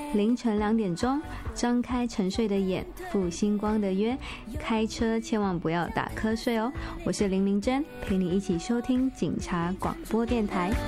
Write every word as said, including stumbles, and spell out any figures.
凌晨两点钟，张开沉睡的眼，赴星光的约，开车千万不要打瞌睡哦。我是林明珍，陪你一起收听警察广播电台。